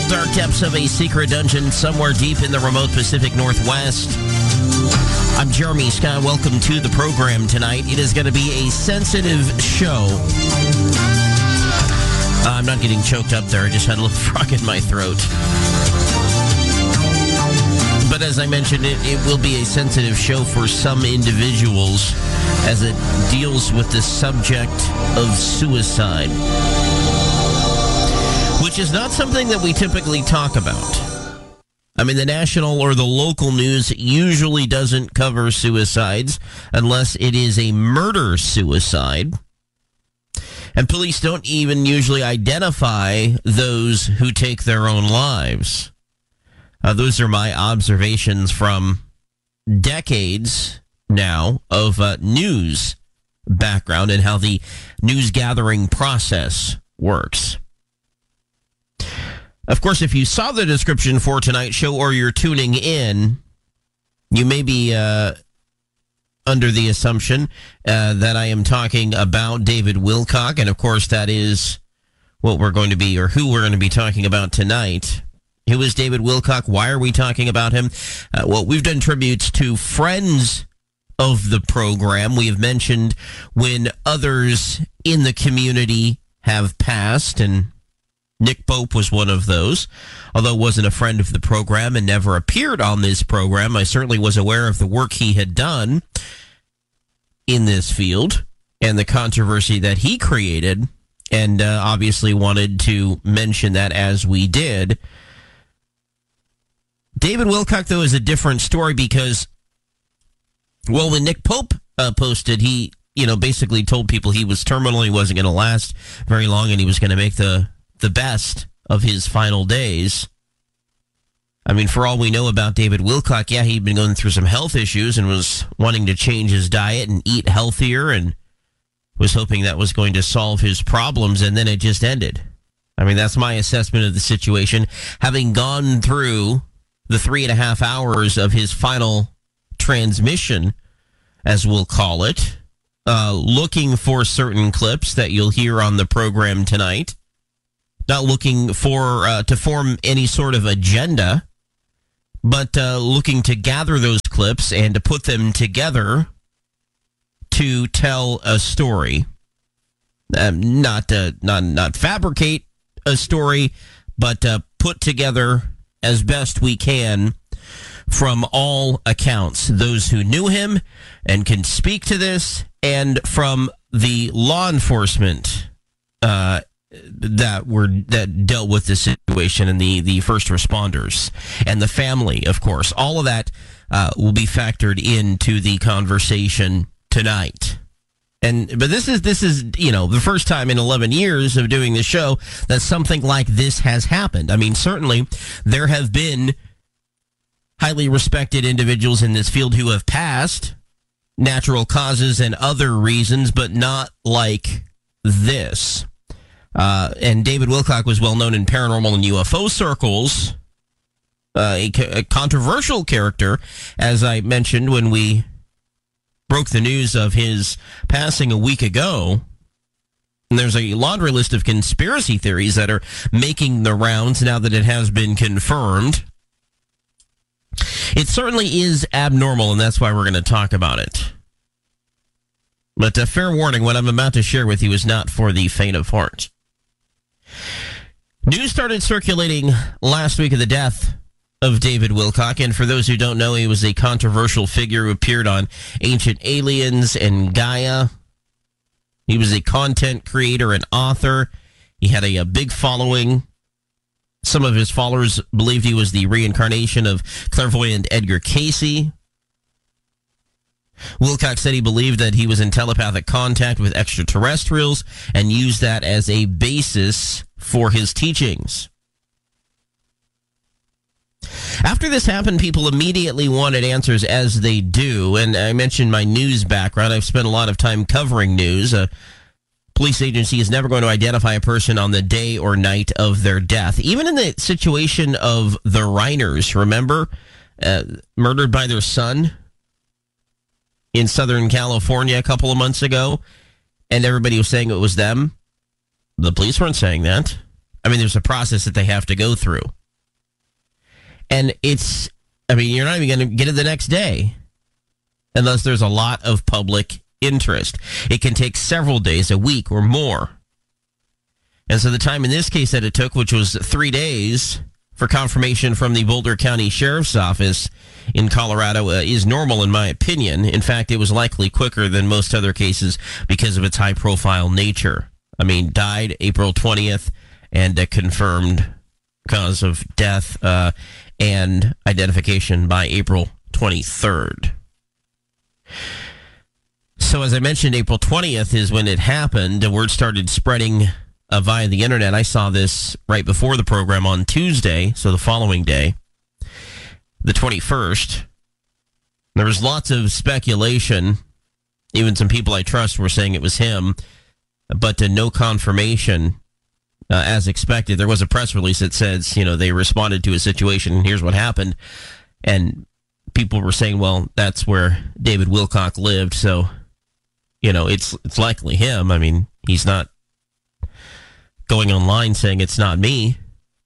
dark depths of a secret dungeon somewhere deep in the remote Pacific Northwest. I'm Jeremy Scott. Welcome to the program tonight. It is going to be a sensitive show. I'm not getting choked up there. I just had a little frog in my throat. But as I mentioned, it will be a sensitive show for some individuals as it deals with the subject of suicide, which is not something that we typically talk about. I mean, the national or the local news usually doesn't cover suicides unless it is a murder-suicide. And police don't even usually identify those who take their own lives. Those are my observations from decades now of news background and how the news gathering process works. Of course, if you saw the description for tonight's show or you're tuning in, you may be under the assumption that I am talking about David Wilcock. And of course, that is what we're going to be, or who we're going to be talking about tonight. Who is David Wilcock? Why are we talking about him? Well, we've done tributes to friends of the program. We have mentioned when others in the community have passed, and Nick Pope was one of those. Although wasn't a friend of the program and never appeared on this program, I certainly was aware of the work he had done in this field and the controversy that he created, and obviously wanted to mention that as we did. David Wilcock, though, is a different story because, well, when Nick Pope posted, he, basically told people he was terminal, he wasn't going to last very long, and he was going to make the best of his final days. I mean, for all we know about David Wilcock, yeah, he'd been going through some health issues and was wanting to change his diet and eat healthier and was hoping that was going to solve his problems, and then it just ended. I mean, that's my assessment of the situation. Having gone through the 3.5 hours of his final transmission, as we'll call it, looking for certain clips that you'll hear on the program tonight, not looking for to form any sort of agenda, but looking to gather those clips and to put them together to tell a story. Not fabricate a story, but put together as best we can from all accounts, those who knew him and can speak to this, and from the law enforcement that dealt with the situation, and the first responders and the family, of course. All of that will be factored into the conversation tonight. But this is the first time in 11 years of doing this show that something like this has happened. I mean, certainly there have been highly respected individuals in this field who have passed, natural causes and other reasons, but not like this. And David Wilcock was well known in paranormal and UFO circles, a controversial character, as I mentioned when we broke the news of his passing a week ago. And there's a laundry list of conspiracy theories that are making the rounds now that it has been confirmed. It certainly is abnormal, and that's why we're going to talk about it. But fair warning, what I'm about to share with you is not for the faint of heart. News started circulating last week of the death of David Wilcock, and for those who don't know, he was a controversial figure who appeared on Ancient Aliens and Gaia. He was a content creator and author. He had a big following. Some of his followers believed he was the reincarnation of clairvoyant Edgar Cayce. Wilcock said he believed that he was in telepathic contact with extraterrestrials and used that as a basis for his teachings. After this happened, people immediately wanted answers, as they do, and I mentioned my news background. I've spent a lot of time covering news. A police agency is never going to identify a person on the day or night of their death. Even in the situation of the Reiners, remember? Murdered by their son in Southern California a couple of months ago, and everybody was saying it was them. The police weren't saying that. I mean, there's a process that they have to go through. And you're not even going to get it the next day unless there's a lot of public interest. It can take several days, a week or more. And so the time in this case that it took, which was 3 days for confirmation from the Boulder County Sheriff's Office in Colorado, is normal in my opinion. In fact, it was likely quicker than most other cases because of its high-profile nature. Died April 20th and confirmed cause of death and identification by April 23rd. So as I mentioned, April 20th is when it happened. The word started spreading via the internet. I saw this right before the program on Tuesday, so the following day, the 21st. There was lots of speculation. Even some people I trust were saying it was him, but no confirmation. As expected, there was a press release that says, they responded to a situation and here's what happened. And people were saying, well, that's where David Wilcock lived. So, it's likely him. He's not going online saying it's not me.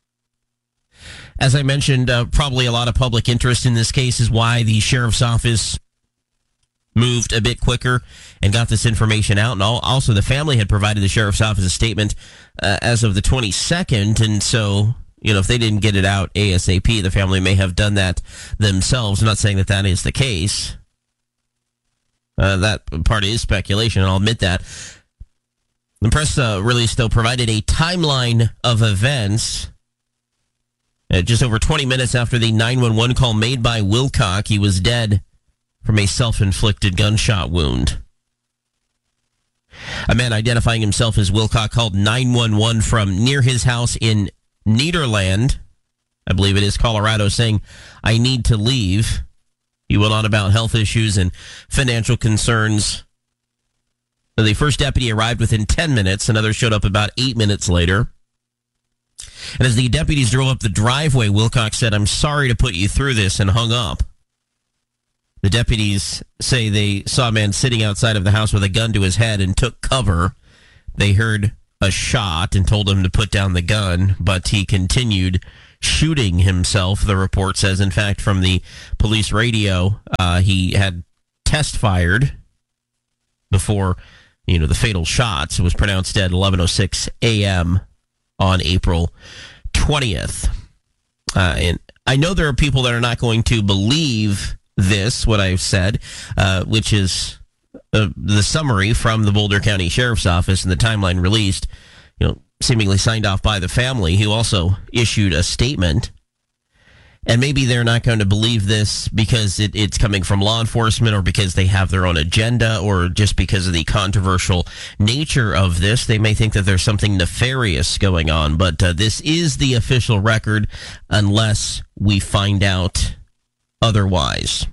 As I mentioned, probably a lot of public interest in this case is why the sheriff's office moved a bit quicker and got this information out. And also the family had provided the sheriff's office a statement as of the 22nd. And so, if they didn't get it out ASAP, the family may have done that themselves. I'm not saying that is the case. That part is speculation, and I'll admit that. The press release, though, provided a timeline of events. Just over 20 minutes after the 911 call made by Wilcock, he was dead from a self-inflicted gunshot wound. A man identifying himself as Wilcock called 911 from near his house in Nederland, I believe it is, Colorado, saying, "I need to leave." He went on about health issues and financial concerns. The first deputy arrived within 10 minutes. Another showed up about 8 minutes later. And as the deputies drove up the driveway, Wilcock said, "I'm sorry to put you through this," and hung up. The deputies say they saw a man sitting outside of the house with a gun to his head and took cover. They heard a shot and told him to put down the gun, but he continued shooting himself, the report says. In fact, from the police radio, he had test fired before, the fatal shots. It was pronounced dead at 11:06 a.m. on April 20th. And I know there are people that are not going to believe what I've said, which is the summary from the Boulder County Sheriff's Office and the timeline released, seemingly signed off by the family, who also issued a statement. And maybe they're not going to believe this because it's coming from law enforcement, or because they have their own agenda, or just because of the controversial nature of this. They may think that there's something nefarious going on, but this is the official record unless we find out otherwise.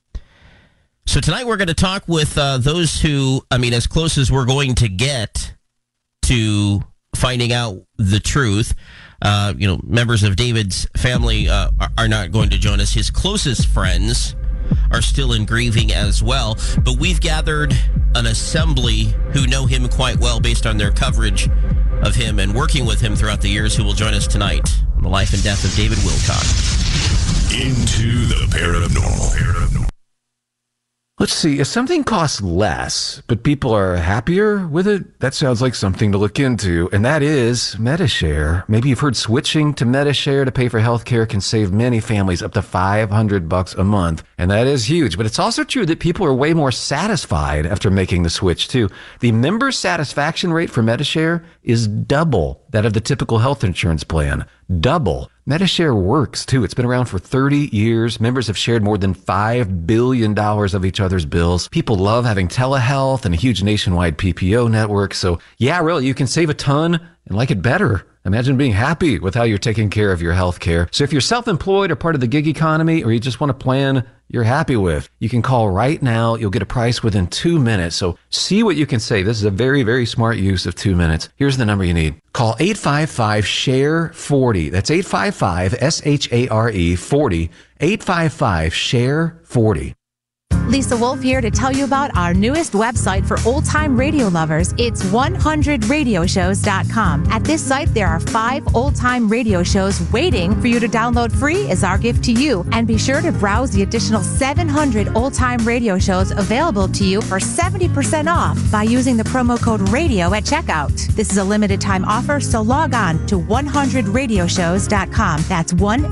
So tonight we're going to talk with those who, as close as we're going to get to finding out the truth. Members of David's family are not going to join us. His closest friends are still in grieving as well. But we've gathered an assembly who know him quite well based on their coverage of him and working with him throughout the years, who will join us tonight on the life and death of David Wilcock. Into the paranormal. Let's see, if something costs less, but people are happier with it, that sounds like something to look into, and that is Medi-Share. Maybe you've heard switching to Medi-Share to pay for healthcare can save many families up to $500 a month, and that is huge. But it's also true that people are way more satisfied after making the switch, too. The member satisfaction rate for Medi-Share is double that of the typical health insurance plan. Double. Medi-Share works, too. It's been around for 30 years. Members have shared more than $5 billion of each other's bills. People love having telehealth and a huge nationwide PPO network. So, yeah, really, you can save a ton and like it better. Imagine being happy with how you're taking care of your health care. So if you're self-employed or part of the gig economy, or you just want a plan you're happy with, you can call right now. You'll get a price within 2 minutes. So see what you can save. This is a very, very smart use of 2 minutes. Here's the number you need. Call 855-SHARE-40. That's 855-SHARE-40. 855-SHARE-40. Lisa Wolf here to tell you about our newest website for old-time radio lovers. It's 100radioshows.com. At this site, there are 5 old-time radio shows waiting for you to download free as our gift to you. And be sure to browse the additional 700 old-time radio shows available to you for 70% off by using the promo code RADIO at checkout. This is a limited-time offer, so log on to 100radioshows.com. That's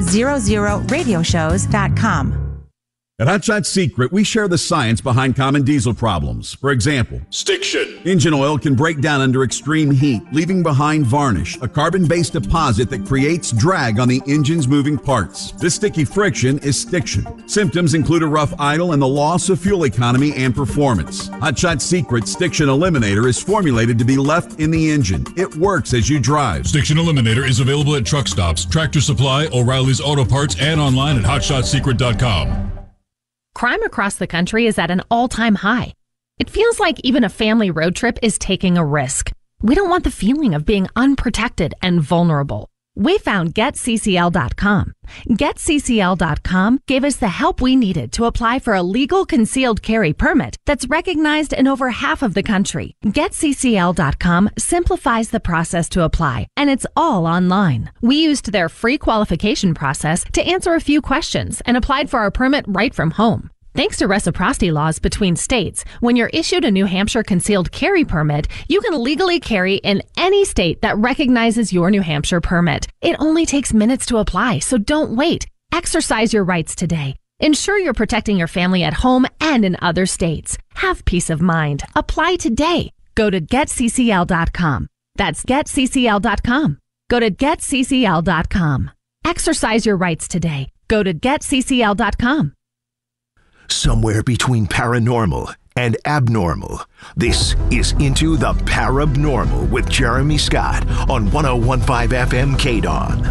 100radioshows.com. At Hot Shot Secret, we share the science behind common diesel problems. For example, Stiction. engine oil can break down under extreme heat, leaving behind varnish, a carbon-based deposit that creates drag on the engine's moving parts. This sticky friction is stiction. Symptoms include a rough idle and the loss of fuel economy and performance. Hot Shot Secret Stiction Eliminator is formulated to be left in the engine. It works as you drive. Stiction Eliminator is available at truck stops, Tractor Supply, O'Reilly's Auto Parts, and online at hotshotsecret.com. Crime across the country is at an all-time high. It feels like even a family road trip is taking a risk. We don't want the feeling of being unprotected and vulnerable. We found GetCCL.com. GetCCL.com gave us the help we needed to apply for a legal concealed carry permit that's recognized in over half of the country. GetCCL.com simplifies the process to apply, and it's all online. We used their free qualification process to answer a few questions and applied for our permit right from home. Thanks to reciprocity laws between states, when you're issued a New Hampshire concealed carry permit, you can legally carry in any state that recognizes your New Hampshire permit. It only takes minutes to apply, so don't wait. Exercise your rights today. Ensure you're protecting your family at home and in other states. Have peace of mind. Apply today. Go to GetCCL.com. That's GetCCL.com. Go to GetCCL.com. Exercise your rights today. Go to GetCCL.com. Somewhere between paranormal and abnormal, this is Into the Parabnormal with Jeremy Scott on 101.5 FM KDON.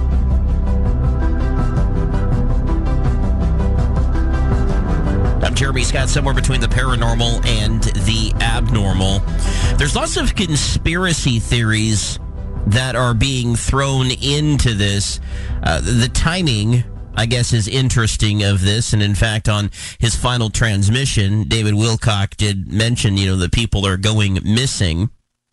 I'm Jeremy Scott, somewhere between the paranormal and the abnormal. There's lots of conspiracy theories that are being thrown into this. The timing, I guess, is interesting of this. And in fact, on his final transmission, David Wilcock did mention, the people are going missing.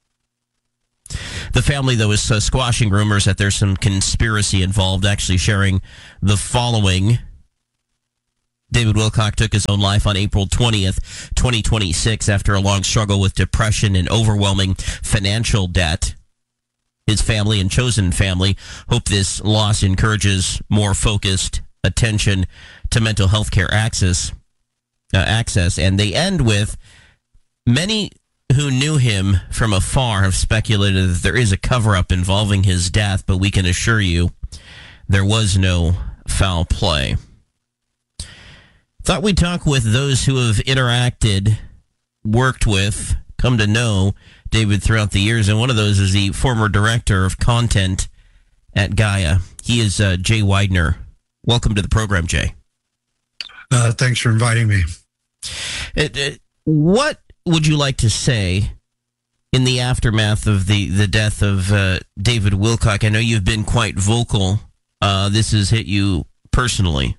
The family, though, is squashing rumors that there's some conspiracy involved, actually sharing the following. David Wilcock took his own life on April 20th, 2026, after a long struggle with depression and overwhelming financial debt. His family and chosen family hope this loss encourages more focused attention to mental health care access. And they end with, many who knew him from afar have speculated that there is a cover-up involving his death, but we can assure you there was no foul play. Thought we'd talk with those who have interacted, worked with, come to know David throughout the years, and one of those is the former director of content at Gaia. He is Jay Weidner. Welcome to the program, Jay. Thanks for inviting me. What would you like to say in the aftermath of the death of David Wilcock? I know you've been quite vocal. This has hit you personally,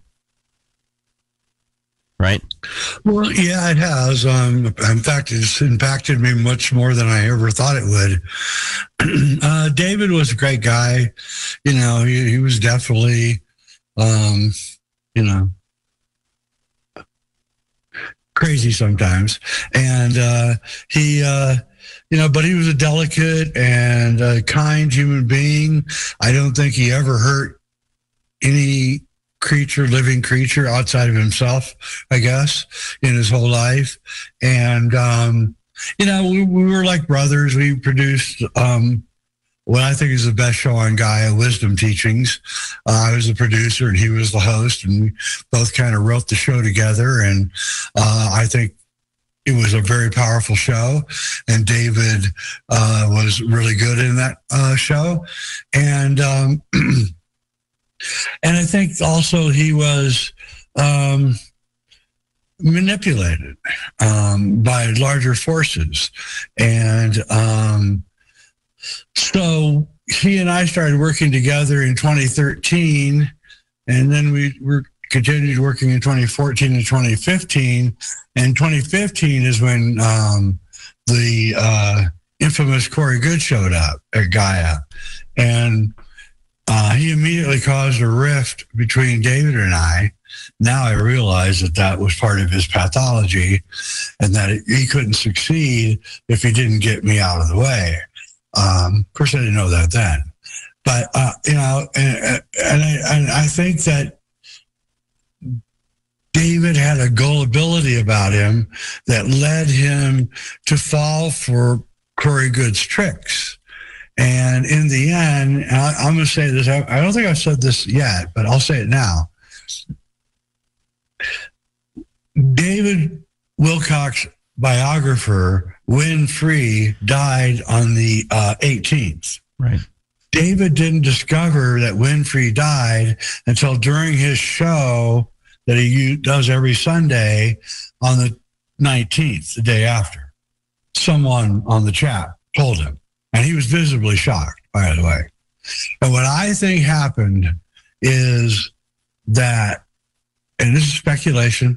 right? Well, yeah, it has. In fact, it's impacted me much more than I ever thought it would. David was a great guy. He was definitely, crazy sometimes. And he, but he was a delicate and kind human being. I don't think he ever hurt any living creature outside of himself, I guess, in his whole life. And, we were like brothers. We produced what I think is the best show on Gaia, Wisdom Teachings. I was the producer and he was the host, and we both kind of wrote the show together. And I think it was a very powerful show, and David was really good in that show. And and I think also he was manipulated by larger forces. And so he and I started working together in 2013, and then we were continued working in 2014 and 2015. And 2015 is when the infamous Corey Good showed up at Gaia. And he immediately caused a rift between David and I. Now I realize that was part of his pathology and that he couldn't succeed if he didn't get me out of the way. Of course, I didn't know that then. But, and I think that David had a gullibility about him that led him to fall for Corey Good's tricks. And in the end, I'm going to say this, I don't think I've said this yet, but I'll say it now. David Wilcock's biographer, Win Free, died on the 18th. Right. David didn't discover that Winfrey died until during his show that he does every Sunday on the 19th, the day after. Someone on the chat told him, and he was visibly shocked, by the way. And what I think happened is that, and this is speculation,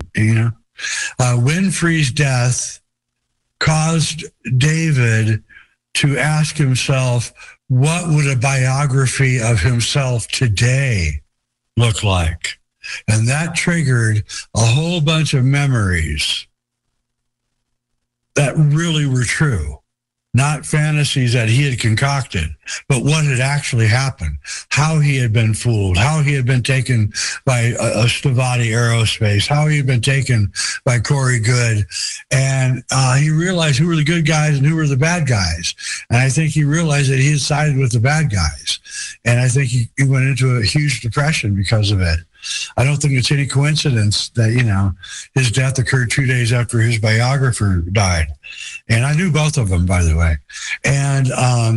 Winfrey's death caused David to ask himself, what would a biography of himself today look like? And that triggered a whole bunch of memories that really were true. Not fantasies that he had concocted, but what had actually happened, how he had been fooled, how he had been taken by Stavati Aerospace, how he had been taken by Corey Good. And he realized who were the good guys and who were the bad guys. And I think he realized that he had sided with the bad guys. And I think he went into a huge depression because of it. I don't think it's any coincidence that, his death occurred 2 days after his biographer died. And I knew both of them, by the way. And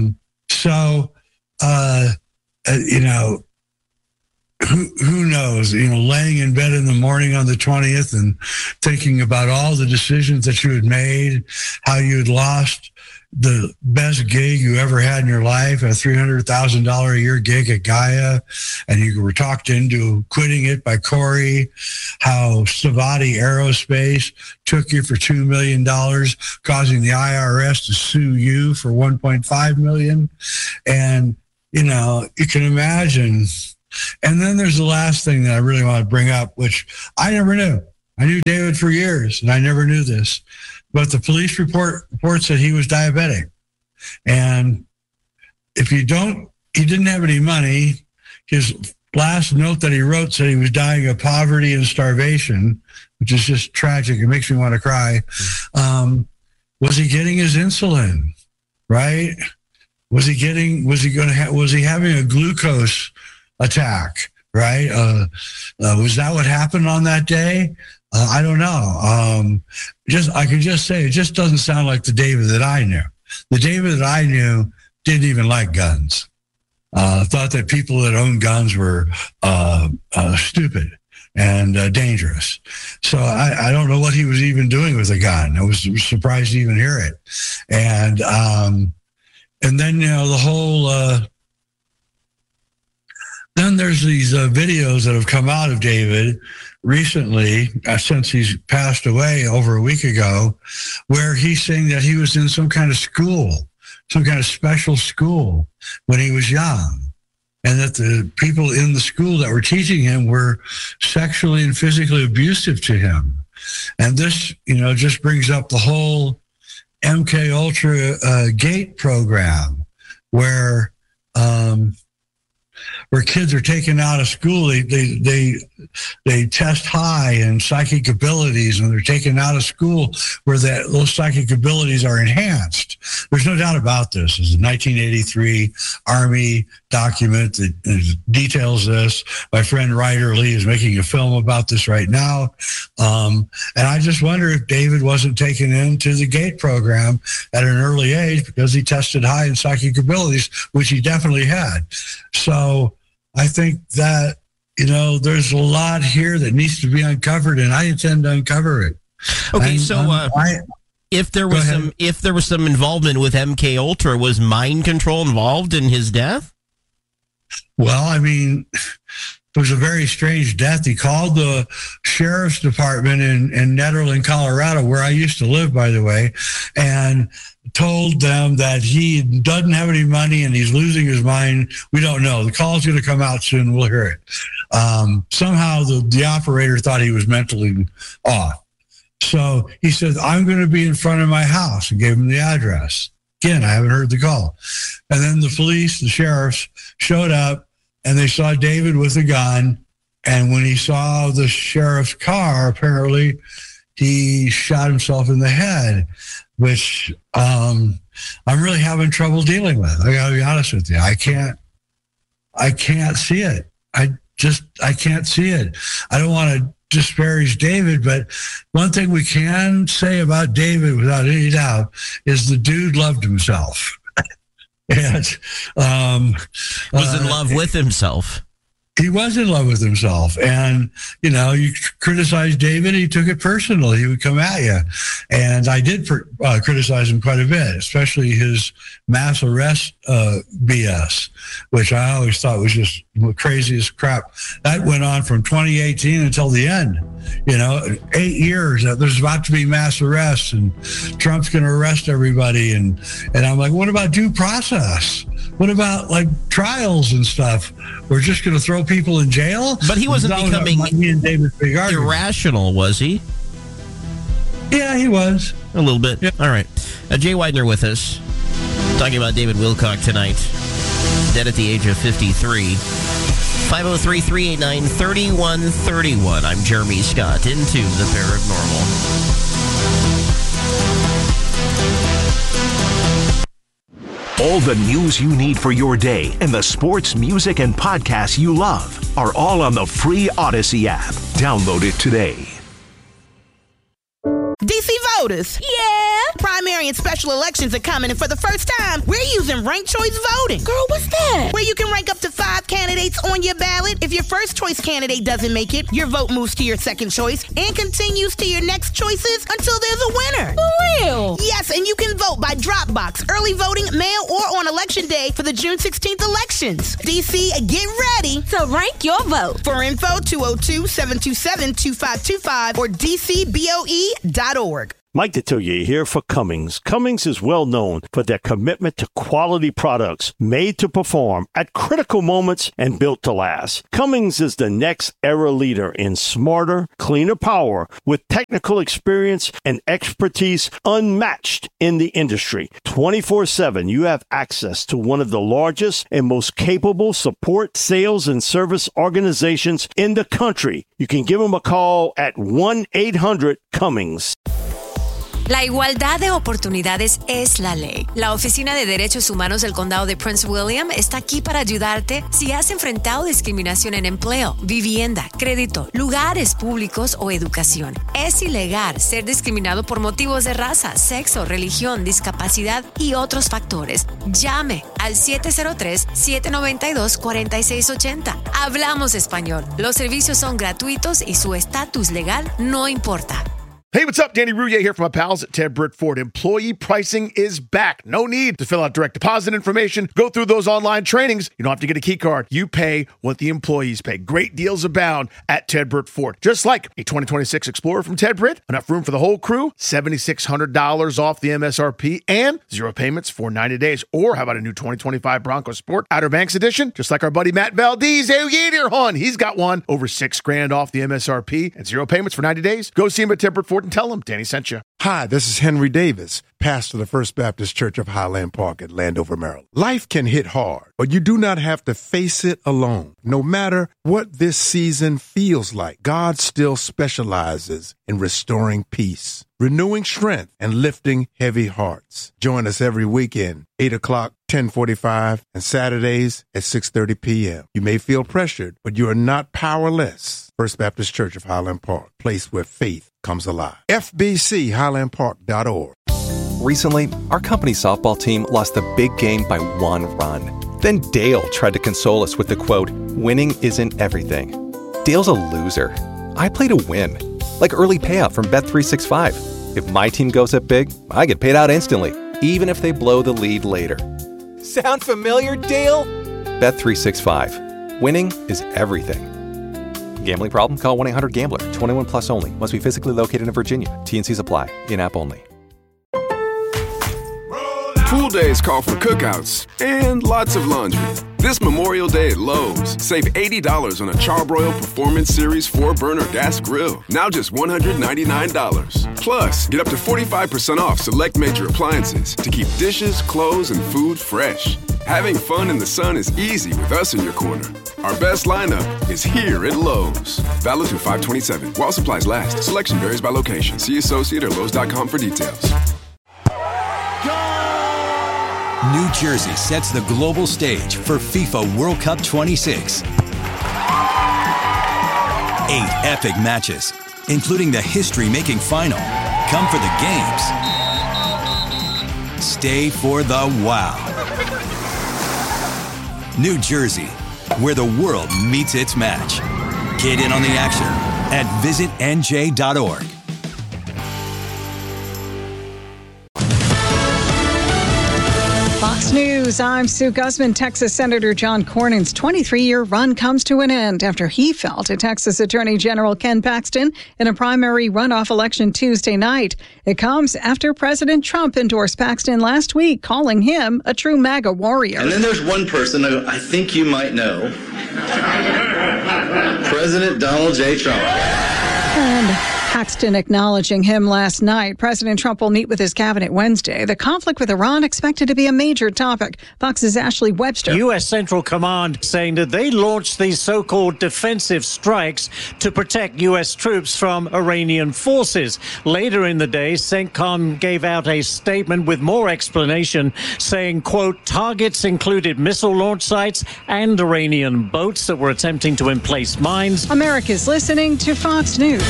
who knows, laying in bed in the morning on the 20th and thinking about all the decisions that you had made, how you had lost the best gig you ever had in your life, a $300,000 a year gig at Gaia, and you were talked into quitting it by Corey, how Stavati Aerospace took you for $2 million, causing the IRS to sue you for $1.5 million. And, you can imagine. And then there's the last thing that I really want to bring up, which I never knew. I knew David for years, and I never knew this. But the police reports that he was diabetic. And if he didn't have any money. His last note that he wrote said he was dying of poverty and starvation, which is just tragic. It makes me want to cry. Was he getting his insulin? Right? Was he having a glucose attack? Right? Was that what happened on that day? I don't know. I can just say it just doesn't sound like the David that I knew. The David that I knew didn't even like guns. Thought that people that owned guns were stupid and dangerous. So I don't know what he was even doing with a gun. I was surprised to even hear it. And then the whole. Then there's these videos that have come out of David recently, since he's passed away over a week ago, where he's saying that he was in some kind of school, some kind of special school when he was young, and that the people in the school that were teaching him were sexually and physically abusive to him. And this, just brings up the whole MK Ultra GATE program, where kids are taken out of school. They test high in psychic abilities, and they're taken out of school where those psychic abilities are enhanced. There's no doubt about this. There's a 1983 Army document that details this. My friend Ryder Lee is making a film about this right now. And I just wonder if David wasn't taken into the GATE program at an early age because he tested high in psychic abilities, which he definitely had. So I think that, there's a lot here that needs to be uncovered, and I intend to uncover it. Okay, if there was some involvement with MK Ultra, was mind control involved in his death? Well, I mean, was a very strange death. He called the sheriff's department in Nederland, Colorado, where I used to live, by the way, and told them that he doesn't have any money and he's losing his mind. We don't know. The call's going to come out soon. We'll hear it. Somehow the operator thought he was mentally off. So he said, I'm going to be in front of my house, and gave him the address. Again, I haven't heard the call. And then the police, the sheriffs, showed up, and they saw David with a gun. And when he saw the sheriff's car, apparently he shot himself in the head, which I'm really having trouble dealing with. I got to be honest with you. I can't see it. I can't see it. I don't want to disparage David, but one thing we can say about David without any doubt is the dude loved himself. And was in love with himself. He was in love with himself. And, you know, you criticize David, he took it personally. He would come at you. And I did criticize him quite a bit, especially his mass arrest BS, which I always thought was just crazy as crap. That went on from 2018 until the end. You know, 8 years. There's about to be mass arrests, and Trump's going to arrest everybody. And I'm like, what about due process? What about like trials and stuff? We're just going to throw people in jail? But he wasn't becoming irrational, was he? Yeah, he was. A little bit. Yep. All right. Jay Weidner with us, talking about David Wilcock tonight, dead at the age of 53. 503-389-3131. I'm Jeremy Scott, into the Paranormal. All the news you need for your day and the sports, music, and podcasts you love are all on the free Odyssey app. Download it today. DC voters. Yeah. Primary and special elections are coming, and for the first time, we're using ranked choice voting. Girl, what's that? Where you can rank up to 5 candidates on your ballot. If your first choice candidate doesn't make it, your vote moves to your second choice and continues to your next choices until there's a winner. For real? Yes, and you can vote by drop box, early voting, mail, or on election day for the June 16th elections. DC, get ready to rank your vote. For info, 202-727-2525 or dcboe.org. Mike Detillier here for Cummins. Cummins is well known for their commitment to quality products made to perform at critical moments and built to last. Cummins is the next era leader in smarter, cleaner power with technical experience and expertise unmatched in the industry. 24/7, you have access to one of the largest and most capable support, sales, and service organizations in the country. You can give them a call at 1-800-CUMMINS. La igualdad de oportunidades es la ley. La Oficina de Derechos Humanos del Condado de Prince William está aquí para ayudarte si has enfrentado discriminación en empleo, vivienda, crédito, lugares públicos o educación. Es ilegal ser discriminado por motivos de raza, sexo, religión, discapacidad y otros factores. Llame al 703-792-4680. Hablamos español. Los servicios son gratuitos y su estatus legal no importa. Hey, what's up? Danny Rouillet here from my pals at Ted Britt Ford. Employee pricing is back. No need to fill out direct deposit information, go through those online trainings. You don't have to get a key card. You pay what the employees pay. Great deals abound at Ted Britt Ford. Just like a 2026 Explorer from Ted Britt, enough room for the whole crew, $7,600 off the MSRP, and 0 payments for 90 days. Or how about a new 2025 Bronco Sport Outer Banks Edition? Just like our buddy Matt Valdez. Hey, yeah, dear hon. He's got one over $6,000 off the MSRP and 0 payments for 90 days. Go see him at Ted Britt Ford and tell him Danny sent you. Hi, this is Henry Davis, pastor of the First Baptist Church of Highland Park at Landover, Maryland. Life can hit hard, but you do not have to face it alone. No matter what this season feels like, God still specializes in restoring peace, renewing strength, and lifting heavy hearts. Join us every weekend, 8 o'clock, 10:45, and Saturdays at 6:30 p.m. You may feel pressured, but you are not powerless. First Baptist Church of Highland Park, place where faith comes alive. FBCHighlandPark.org. Recently, our company softball team lost the big game by 1 run. Then Dale tried to console us with the quote, "Winning isn't everything." Dale's a loser. I play to win, like early payout from Bet365. If my team goes up big, I get paid out instantly, even if they blow the lead later. Sound familiar, Dale? Bet365. Winning is everything. Gambling problem? Call 1-800-GAMBLER. 21 plus only. Must be physically located in Virginia. T&Cs apply. In-app only. Pool days call for cookouts and lots of laundry. This Memorial Day at Lowe's, save $80 on a Charbroil Performance Series 4-burner gas grill. Now just $199. Plus, get up to 45% off select major appliances to keep dishes, clothes, and food fresh. Having fun in the sun is easy with us in your corner. Our best lineup is here at Lowe's. Valid through 5/27. While supplies last. Selection varies by location. See associate or Lowe's.com for details. New Jersey sets the global stage for FIFA World Cup 26. 8 epic matches, including the history-making final. Come for the games. Stay for the wow. New Jersey, where the world meets its match. Get in on the action at visitnj.org. Fox News, I'm Sue Guzman. Texas Senator John Cornyn's 23-year run comes to an end after he fell to Texas Attorney General Ken Paxton in a primary runoff election Tuesday night. It comes after President Trump endorsed Paxton last week, calling him a true MAGA warrior. And then there's one person who I think you might know, President Donald J. Trump. And Paxton acknowledging him last night. President Trump will meet with his cabinet Wednesday. The conflict with Iran expected to be a major topic. Fox's Ashley Webster. U.S. Central Command saying that they launched these so-called defensive strikes to protect U.S. troops from Iranian forces. Later in the day, CENTCOM gave out a statement with more explanation saying, quote, targets included missile launch sites and Iranian boats that were attempting to emplace mines. America's listening to Fox News.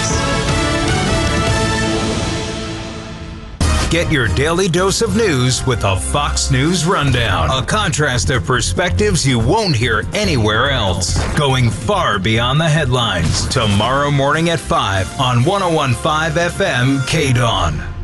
Get your daily dose of news with a Fox News Rundown. A contrast of perspectives you won't hear anywhere else. Going far beyond the headlines. Tomorrow morning at 5 on 101.5 FM KDAWN.